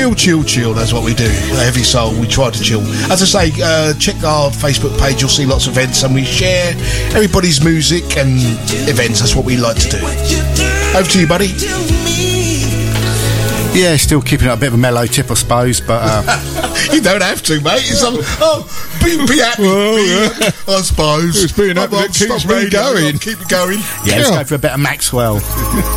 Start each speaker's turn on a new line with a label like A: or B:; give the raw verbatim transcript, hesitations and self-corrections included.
A: Chill, chill, chill. That's what we do. Heavy Soul. We try to chill. As I say, uh, check our Facebook page. You'll see lots of events, and we share everybody's music and events. That's what we like to do. Over to you, buddy.
B: Yeah, still keeping it a bit of a mellow tip, I suppose, but uh...
A: you don't have to, mate. It's um, oh, be, be happy.
C: Well,
A: be,
C: yeah.
A: I suppose.
C: It's being happy that keeps me going.
A: Keep it going.
B: Yeah, let's go for a bit of Maxwell.